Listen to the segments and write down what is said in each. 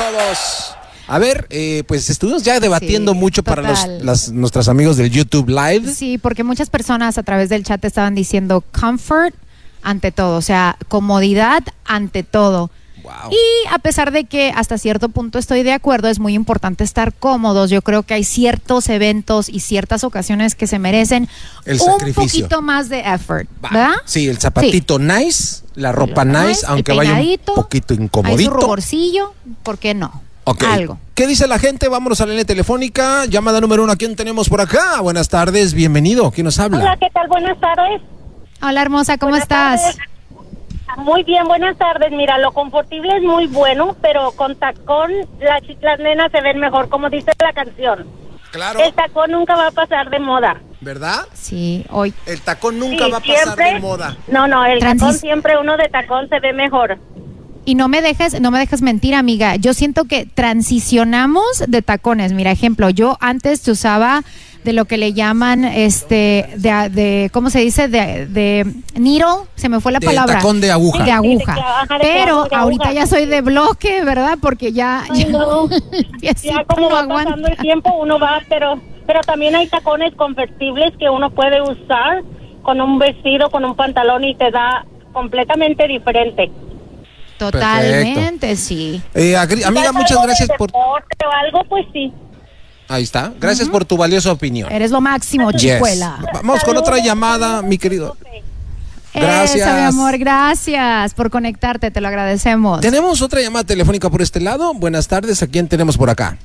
todos. A ver, pues estuvimos ya debatiendo mucho total. para nuestros amigos del YouTube Live. Sí, porque muchas personas a través del chat estaban diciendo comfort ante todo, o sea, comodidad ante todo. Wow. Y a pesar de que hasta cierto punto estoy de acuerdo, es muy importante estar cómodos. Yo creo que hay ciertos eventos y ciertas ocasiones que se merecen El un sacrificio. poquito más de effort, ¿verdad? Sí, el zapatito nice, la ropa nice, aunque el vaya un peinadito, poquito hay su incomodito. ruborcillo, ¿por qué no? Ok. Algo. ¿Qué dice la gente? Vámonos a la línea telefónica. Llamada número 1. ¿A quién tenemos por acá? Buenas tardes, bienvenido. ¿Quién nos habla? Hola, ¿qué tal? Buenas tardes. Hola, hermosa, ¿cómo Buenas estás? tardes. Muy bien, buenas tardes. Mira, lo confortable es muy bueno, pero con tacón las nenas se ven mejor, como dice la canción. Claro. El tacón nunca va a pasar de moda. ¿Verdad? Sí, hoy. El tacón nunca Sí, va a pasar siempre, de moda. No, el Transis- tacón siempre uno de tacón se ve mejor. Y no me dejes mentir, amiga. Yo siento que transicionamos de tacones. Mira, ejemplo, yo antes te usaba de lo que le llaman, de ¿cómo se dice? De needle, se me fue la De palabra. tacón de aguja. De aguja. Ajá, de Pero aguja. ahorita ya soy de bloque, ¿verdad? Porque ya... Ay, no. el piecito Ya como no va aguanta. pasando el tiempo uno va, pero también hay tacones convertibles que uno puede usar con un vestido, con un pantalón y te da completamente diferente. Totalmente, sí. Amiga, muchas gracias por... deporte o algo, pues sí. Ahí está. Gracias por tu valiosa opinión. Eres lo máximo, Yes. chicuela. Vamos con otra llamada, mi querido. Gracias. Eso, mi amor, gracias por conectarte, te lo agradecemos. Tenemos otra llamada telefónica por este lado. Buenas tardes, ¿a quién tenemos por acá?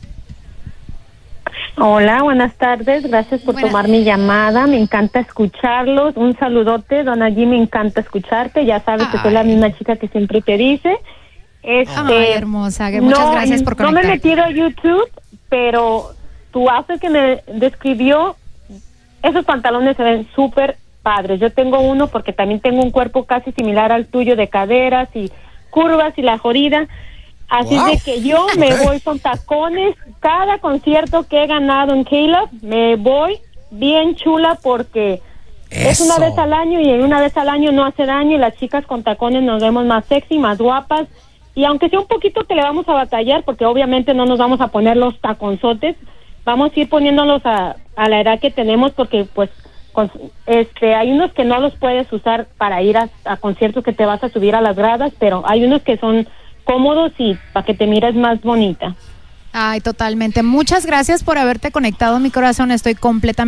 Hola, buenas tardes. Gracias por tomar mi llamada. Me encanta escucharlos. Un saludote, don allí, me encanta escucharte. Ya sabes que soy la misma chica que siempre te dice. Ay, hermosa, muchas gracias por No me he conectarte. metido a YouTube, pero tu outfit que me describió, esos pantalones se ven súper padres. Yo tengo uno porque también tengo un cuerpo casi similar al tuyo, de caderas y curvas y la jodida. Así Wow. de que yo me Ok. voy con tacones. Cada concierto que he ganado en Caleb, me voy bien chula porque es una Eso. vez al año y en una vez al año no hace daño. Y las chicas con tacones nos vemos más sexy, más guapas. Y aunque sea un poquito que le vamos a batallar, porque obviamente no nos vamos a poner los taconzotes, vamos a ir poniéndolos a la edad que tenemos, porque pues hay unos que no los puedes usar para ir a conciertos que te vas a subir a las gradas, pero hay unos que son cómodos y para que te mires más bonita. Ay, totalmente. Muchas gracias por haberte conectado, mi corazón. Estoy completamente